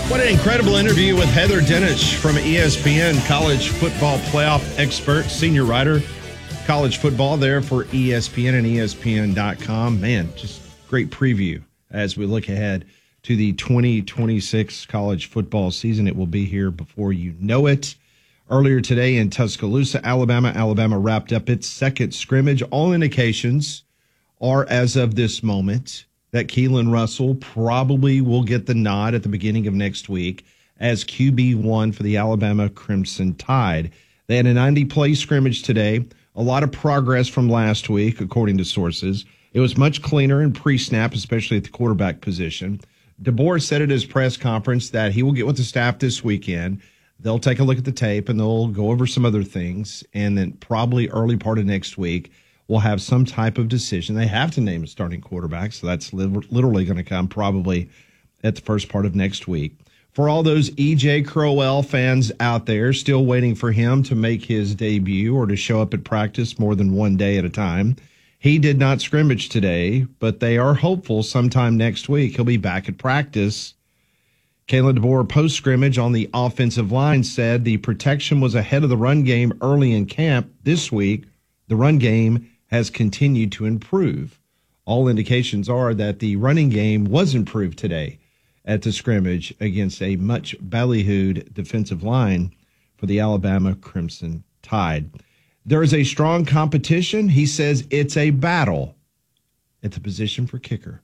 What an incredible interview with Heather Dinich from ESPN, college football playoff expert, senior writer, college football there for ESPN and ESPN.com. Man, just great preview as we look ahead to the 2026 college football season. It will be here before you know it. Earlier today in Tuscaloosa, Alabama wrapped up its second scrimmage. All indications are, as of this moment, that Keelan Russell probably will get the nod at the beginning of next week as QB1 for the Alabama Crimson Tide. They had a 90-play scrimmage today. A lot of progress from last week, according to sources. It was much cleaner in pre-snap, especially at the quarterback position. DeBoer said at his press conference that he will get with the staff this weekend. They'll take a look at the tape, and they'll go over some other things. And then probably early part of next week, we'll have some type of decision. They have to name a starting quarterback, so that's literally going to come probably at the first part of next week. For all those E.J. Crowell fans out there still waiting for him to make his debut or to show up at practice more than one day at a time, he did not scrimmage today, but they are hopeful sometime next week he'll be back at practice. Kalen DeBoer post-scrimmage on the offensive line said the protection was ahead of the run game early in camp. This week, the run game has continued to improve. All indications are that the running game was improved today at the scrimmage against a much ballyhooed defensive line for the Alabama Crimson Tide. There is a strong competition. He says it's a battle at the position for kicker.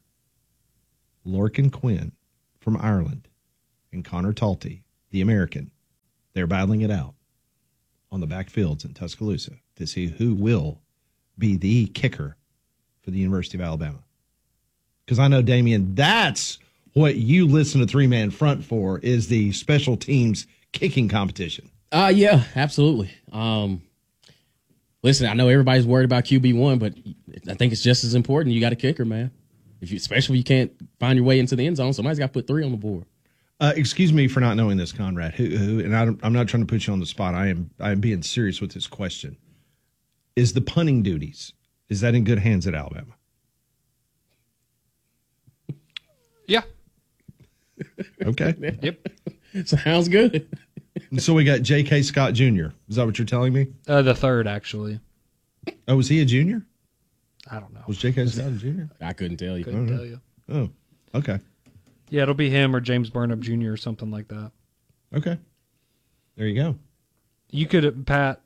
Lorcan Quinn from Ireland and Connor Talty, the American, they're battling it out on the backfields in Tuscaloosa to see who will be the kicker for the University of Alabama. Because I know, Damian, that's what you listen to Three Man Front for, is the special teams kicking competition. Yeah, absolutely. Listen, I know everybody's worried about QB1, but I think it's just as important. You got a kicker, man. Especially if you can't find your way into the end zone, somebody's got to put 3 on the board. Excuse me for not knowing this, Conrad. And I'm not trying to put you on the spot. I am being serious with this question. Is the punting duties, is that in good hands at Alabama? Yeah. Okay. Yep. Sounds good. So we got J.K. Scott Jr. Is that what you're telling me? The third, actually. Oh, was he a junior? I don't know. Was J.K. Scott a junior? I couldn't tell you. Couldn't tell you. Oh, okay. Yeah, it'll be him or James Burnham Jr. or something like that. Okay. There you go. You could, Pat.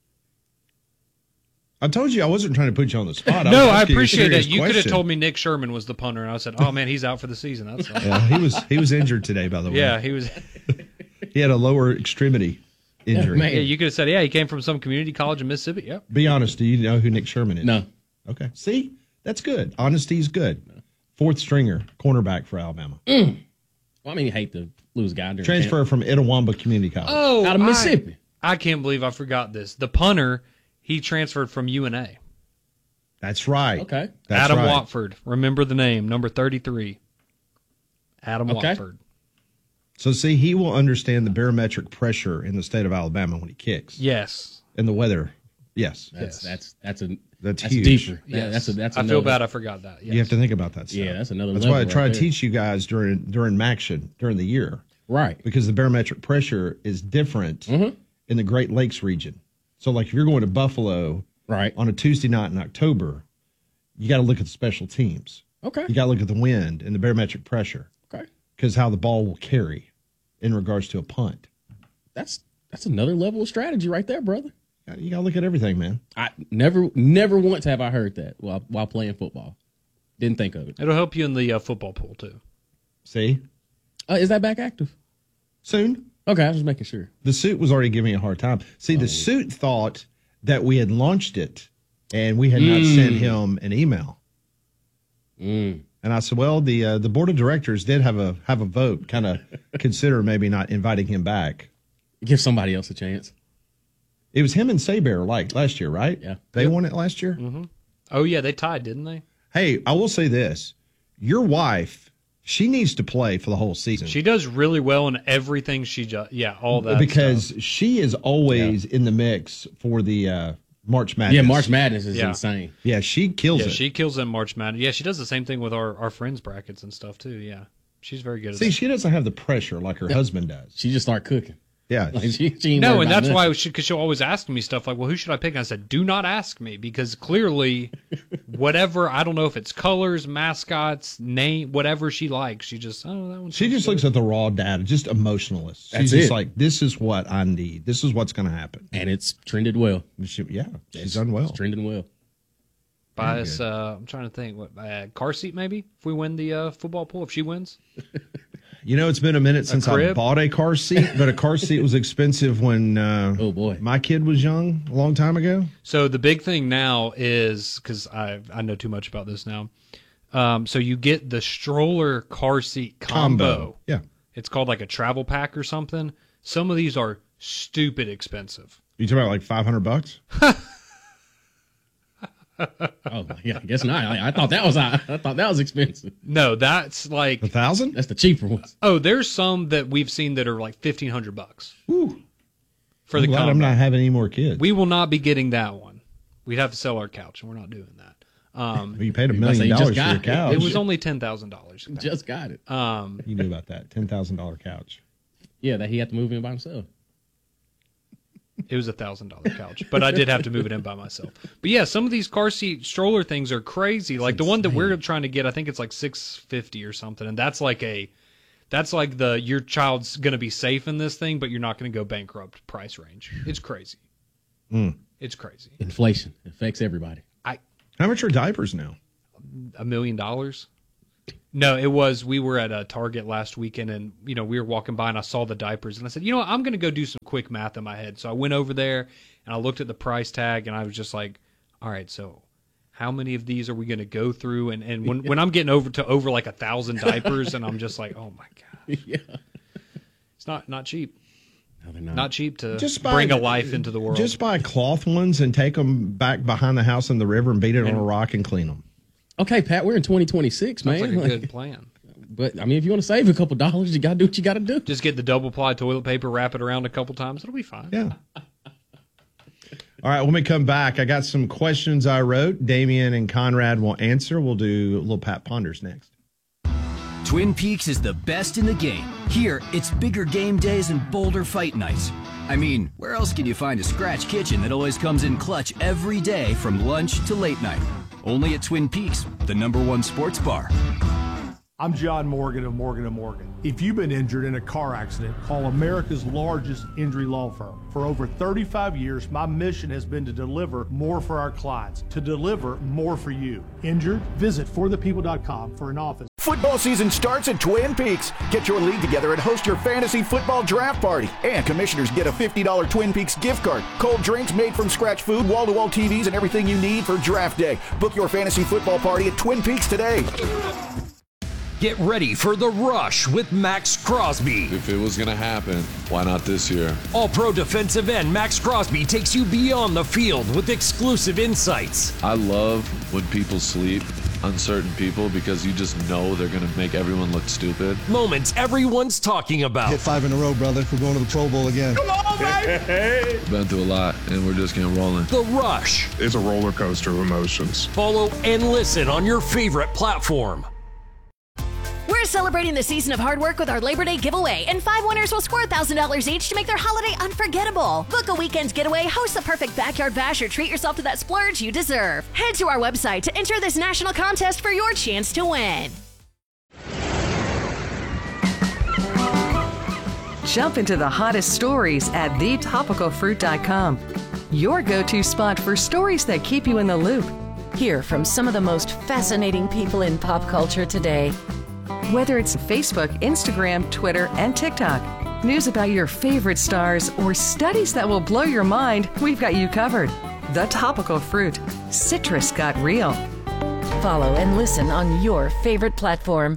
I told you I wasn't trying to put you on the spot. No, I asking appreciate a that. serious You could have question. told me Nick Sherman was the punter, and I said, "Oh man, he's out for the season." That's all. Yeah, he was injured today, by the way. Yeah, he was. He had a lower extremity injury. man. Yeah, you could have said, "Yeah, he came from some community college in Mississippi." Yep. Be honest, do you know who Nick Sherman is? No. Okay. See? That's good. Honesty is good. Fourth stringer, cornerback for Alabama. Well, I mean, you hate to lose a guy during Transfer camp. from Itawamba Community College. Oh, Out of Mississippi. I can't believe I forgot this. The punter, he transferred from UNA. That's right. Okay. That's Adam right. Watford. Remember the name, number 33. Adam Okay. Watford. So, see, he will understand the barometric pressure in the state of Alabama when he kicks. Yes. And the weather. Yes. That's That's huge. deeper. Yes. That's I feel bad I forgot that. Yes. You have to think about that stuff. Yeah, that's another That's level why I try right to there. teach you guys during MACtion during the year. Right. Because the barometric pressure is different in the Great Lakes region. So, like, if you're going to Buffalo Right. on a Tuesday night in October, you got to look at the special teams. Okay. You got to look at the wind and the barometric pressure Okay. because how the ball will carry in regards to a punt. That's another level of strategy right there, brother. You got to look at everything, man. I never once have I heard that while playing football. Didn't think of it. It'll help you in the football pool, too. See? Is that back active? Soon. Okay, I was just making sure. The suit was already giving me a hard time. See, the suit thought that we had launched it and we had not sent him an email. And I said, well, the board of directors did have a vote, kind of consider maybe not inviting him back. Give somebody else a chance. It was him and Saybear like last year, right? Yeah. They won it last year? Mm-hmm. Oh, yeah, they tied, didn't they? Hey, I will say this. Your wife, she needs to play for the whole season. She does really well in everything she does. Yeah, all that because stuff. she is always in the mix for the March Madness. Yeah, March Madness is Yeah. insane. Yeah, she kills Yeah, it. she kills in March Madness. Yeah, she does the same thing with our friends brackets and stuff, too, yeah. She's very good at See, that. she doesn't have the pressure like her husband does. She just start cooking. Yeah. Like she ain't No, worried and about that's nothing. why, because she'll always ask me stuff like, well, who should I pick? And I said, do not ask me, because clearly, whatever, I don't know if it's colors, mascots, name, whatever she likes, she just, oh, that one's She just looks at the raw data, just emotionalist. She's That's just it. like, this is what I need. This is what's going to happen. And it's trended well. She's done well. It's trending well. buy us, I'm trying to think, what car seat maybe, if we win the football pool, if she wins. You know, it's been a minute since I crib? bought a car seat, but a car seat was expensive when Oh, boy. my kid was young, a long time ago. So the big thing now is, because I know too much about this now, so you get the stroller car seat combo. Yeah. It's called like a travel pack or something. Some of these are stupid expensive. You talking about like $500? Oh, yeah, I guess not. I thought that was expensive. No, that's like, $1,000? That's the cheaper ones. oh, there's some that we've seen that are like $1,500 Ooh. for I'm the glad combo. I'm not having any more kids. We will not be getting that one. We'd have to sell our couch, and we're not doing that. You paid $1 I say million you just for your got it. couch. It was only $10,000. Just got it. You knew about that. $10,000 couch. Yeah, that he had to move in by himself. It was $1,000 couch, but I did have to move it in by myself. But yeah, some of these car seat stroller things are crazy. Like the one that we're trying to get, I think it's like $650 or something, and that's like your child's gonna be safe in this thing, but you're not gonna go bankrupt price range. It's crazy. It's crazy. Inflation affects everybody. How much are diapers now? $1 million? No, we were at a Target last weekend, and we were walking by and I saw the diapers, and I said, what, I'm going to go do some quick math in my head. So I went over there and I looked at the price tag, and I was just like, all right, so how many of these are we going to go through? And when I'm getting over like 1,000 diapers, and I'm just like, oh my god, Yeah. it's not cheap. No, they're not. Not cheap to Just bring a life into the world. Just buy cloth ones and take them back behind the house in the river and beat it on a rock and clean them. Okay, Pat, we're in 2026, man. Sounds like a good plan. But I mean, if you want to save a couple dollars, you got to do what you got to do. Just get the double ply toilet paper, wrap it around a couple times. It'll be fine. Yeah. All right, when we come back, I got some questions I wrote. Damian and Conrad will answer. We'll do a little Pat Ponders next. Twin Peaks is the best in the game. Here, it's bigger game days and bolder fight nights. I mean, where else can you find a scratch kitchen that always comes in clutch every day from lunch to late night? Only at Twin Peaks, the #1 sports bar. I'm John Morgan of Morgan & Morgan. If you've been injured in a car accident, call America's largest injury law firm. For over 35 years, my mission has been to deliver more for our clients, to deliver more for you. Injured? Visit forthepeople.com for an office. Football season starts at Twin Peaks. Get your league together and host your fantasy football draft party. And commissioners get a $50 Twin Peaks gift card, cold drinks, made from scratch food, wall-to-wall TVs, and everything you need for draft day. Book your fantasy football party at Twin Peaks today. Get ready for The Rush with Max Crosby. If it was going to happen, why not this year? All-pro defensive end Max Crosby takes you beyond the field with exclusive insights. I love when people sleep on certain people because you just know they're going to make everyone look stupid. Moments everyone's talking about. Hit 5 in a row, brother. We're going to the Pro Bowl again. Come on, baby! Been through a lot, and we're just getting rolling. The Rush. It's a roller coaster of emotions. Follow and listen on your favorite platform. We're celebrating the season of hard work with our Labor Day giveaway, and 5 winners will score $1,000 each to make their holiday unforgettable. Book a weekend's getaway, host the perfect backyard bash, or treat yourself to that splurge you deserve. Head to our website to enter this national contest for your chance to win. Jump into the hottest stories at thetopicalfruit.com. Your go-to spot for stories that keep you in the loop. Hear from some of the most fascinating people in pop culture today. Whether it's Facebook, Instagram, Twitter, and TikTok, news about your favorite stars, or studies that will blow your mind, we've got you covered. The Topical Fruit. Citrus got real. Follow and listen on your favorite platform.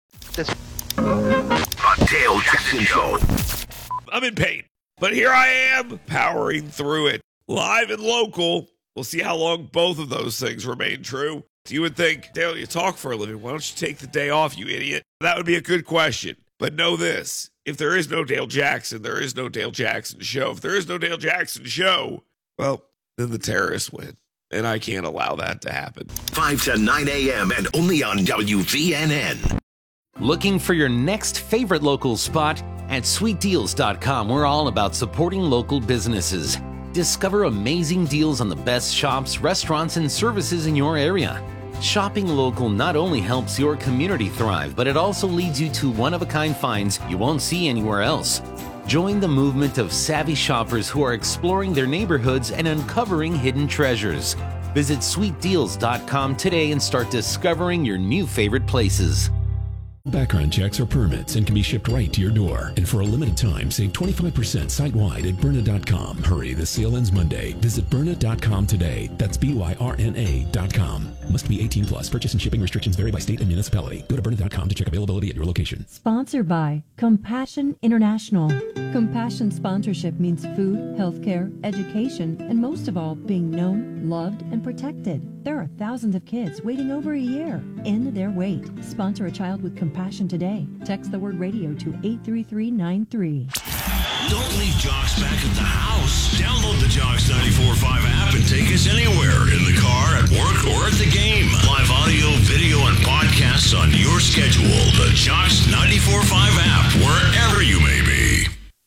Dale Jackson Show. I'm in pain, but here I am, powering through it. Live and local. We'll see how long both of those things remain true. You would think, Dale, you talk for a living. Why don't you take the day off, you idiot? That would be a good question. But know this. If there is no Dale Jackson, there is no Dale Jackson Show. If there is no Dale Jackson Show, well, then the terrorists win. And I can't allow that to happen. 5 to 9 a.m. and only on WVNN. Looking for your next favorite local spot? At sweetdeals.com, we're all about supporting local businesses. Discover amazing deals on the best shops, restaurants, and services in your area. Shopping local not only helps your community thrive, but it also leads you to one-of-a-kind finds you won't see anywhere else. Join the movement of savvy shoppers who are exploring their neighborhoods and uncovering hidden treasures. Visit sweetdeals.com today and start discovering your new favorite places. Background checks are permits and can be shipped right to your door. And for a limited time, save 25% site-wide at Byrna.com. Hurry, the sale ends Monday. Visit Byrna.com today. That's BYRNA.com. Must be 18 plus. Purchase and shipping restrictions vary by state and municipality. Go to Byrna.com to check availability at your location. Sponsored by Compassion International. Compassion sponsorship means food, healthcare, education, and most of all, being known, loved, and protected. There are thousands of kids waiting over a year. End their wait. Sponsor a child with compassion today. Text the word radio to 83393. Don't leave Jocks back at the house. Download the Jocks 94.5 app and take us anywhere, in the car, at work, or at the game. Live audio, video, and podcasts on your schedule. The Jocks 94.5 app.